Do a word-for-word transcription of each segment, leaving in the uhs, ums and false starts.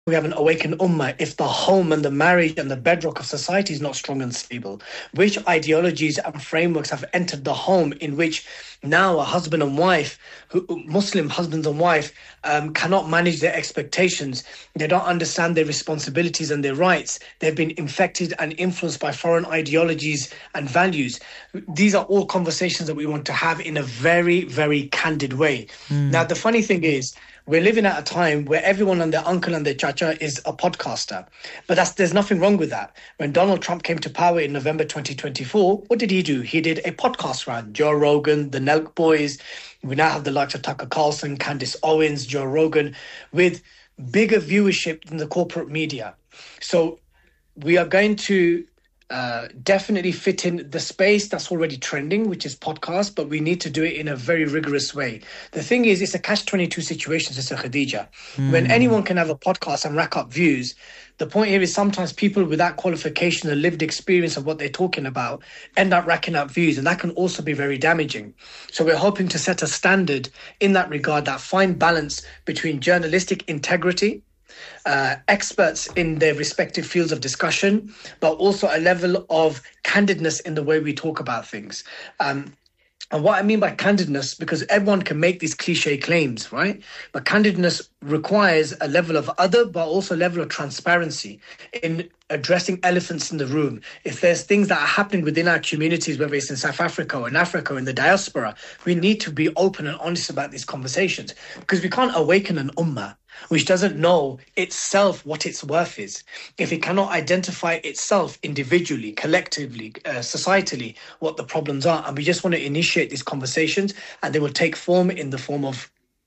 we have an awakened ummah if the home and the marriage and the bedrock of society is not strong and stable? Which ideologies and frameworks have entered the home in which now a husband and wife, who, Muslim husbands and wife, um, cannot manage their expectations. They don't understand their responsibilities and their rights. They've been infected and influenced by foreign ideologies and values. These are all conversations that we want to have in a very, very candid way. Mm. Now, the funny thing is, we're living at a time where everyone and their uncle and their chacha is a podcaster. But that's, there's nothing wrong with that. When Donald Trump came to power in November twenty twenty-four, what did he do? He did a podcast round. Joe Rogan, the Nelk Boys. We now have the likes of Tucker Carlson, Candace Owens, Joe Rogan, with bigger viewership than the corporate media. So we are going to Uh, definitely fit in the space that's already trending, which is podcast, but we need to do it in a very rigorous way. The thing is, it's a catch twenty-two situation, Sister Khadija. Mm. When anyone can have a podcast and rack up views, the point here is sometimes people without qualification and lived experience of what they're talking about end up racking up views, and that can also be very damaging. So we're hoping to set a standard in that regard, that fine balance between journalistic integrity, Uh, experts in their respective fields of discussion, but also a level of candidness in the way we talk about things. Um, and what I mean by candidness, because everyone can make these cliche claims, right? But candidness requires a level of other, but also a level of transparency in addressing elephants in the room. If there's things that are happening within our communities, whether it's in South Africa or in Africa or in the diaspora, we need to be open and honest about these conversations, because we can't awaken an ummah which doesn't know itself what its worth is. If it cannot identify itself individually, collectively, uh, societally, what the problems are. And we just want to initiate these conversations, and they will take form in the form of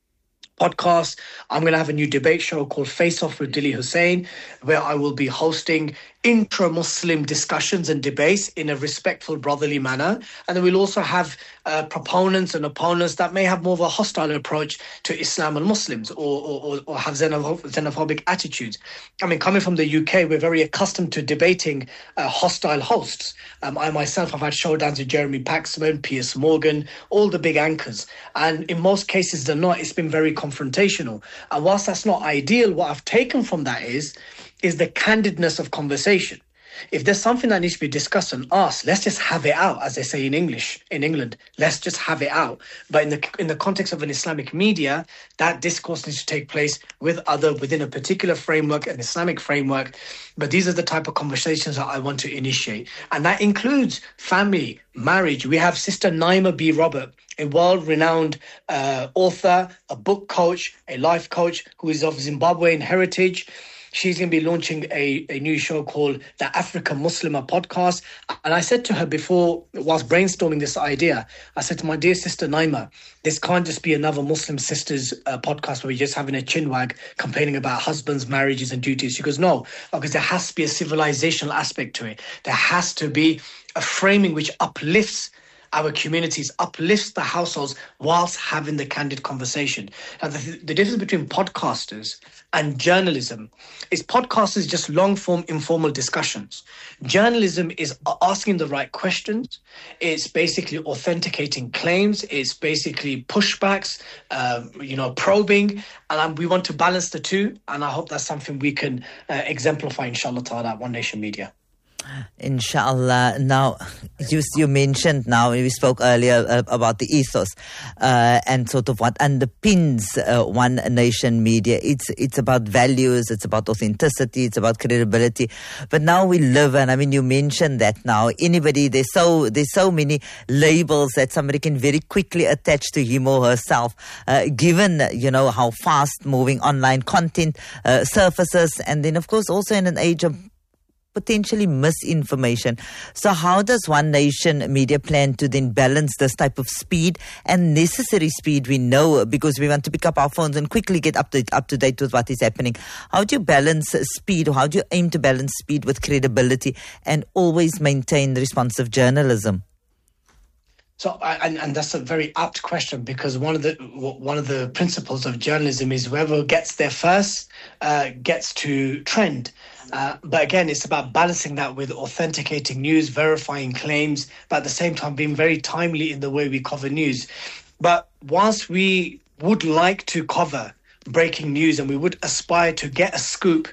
podcasts. I'm going to have a new debate show called Face Off with Dili Hussain, where I will be hosting intra-Muslim discussions and debates in a respectful, brotherly manner. And then we'll also have uh, proponents and opponents that may have more of a hostile approach to Islam and Muslims, or, or, or have xenoph- xenophobic attitudes. I mean, coming from the U K, we're very accustomed to debating uh, hostile hosts. Um, I myself have had showdowns with Jeremy Paxman, Piers Morgan, all the big anchors. And in most cases than not, it's been very confrontational. And whilst that's not ideal, what I've taken from that is, is the candidness of conversation. If there's something that needs to be discussed and asked, let's just have it out, as they say in English, in England. Let's just have it out. But in the in the context of an Islamic media, that discourse needs to take place with other, within a particular framework, an Islamic framework. But these are the type of conversations that I want to initiate. And that includes family, marriage. We have Sister Naima B. Robert, a world-renowned uh, author, a book coach, a life coach, who is of Zimbabwean heritage. She's going to be launching a, a new show called the African Muslimah Podcast. And I said to her before, whilst brainstorming this idea, I said to my dear sister Naima, this can't just be another Muslim sisters uh, podcast where we're just having a chinwag complaining about husbands, marriages and duties. She goes, no, because there has to be a civilizational aspect to it. There has to be a framing which uplifts our communities, uplifts the households whilst having the candid conversation. Now, the, the difference between podcasters and journalism is podcasters just long-form informal discussions. Journalism is asking the right questions. It's basically authenticating claims. It's basically pushbacks, um, you know, probing. And um, we want to balance the two. And I hope that's something we can uh, exemplify, inshallah ta'ala, at One Nation Media. Inshallah. Now, you, you mentioned now, we spoke earlier uh, about the ethos uh, and sort of what underpins uh, One Nation Media. It's it's about values, it's about authenticity, it's about credibility. But now we live, and I mean, you mentioned that now, anybody, there's so there's so many labels that somebody can very quickly attach to him or herself, uh, given, you know, how fast-moving online content uh, surfaces, and then, of course, also in an age of potentially misinformation. So how does One Nation Media plan to then balance this type of speed and necessary speed we know, because we want to pick up our phones and quickly get up to, up to date with what is happening? How do you balance speed, or how do you aim to balance speed with credibility and always maintain responsive journalism? So, and, and that's a very apt question, because one of the one of the principles of journalism is whoever gets there first uh, gets to trend. Uh, but again, it's about balancing that with authenticating news, verifying claims, but at the same time being very timely in the way we cover news. But whilst we would like to cover breaking news, and we would aspire to get a scoop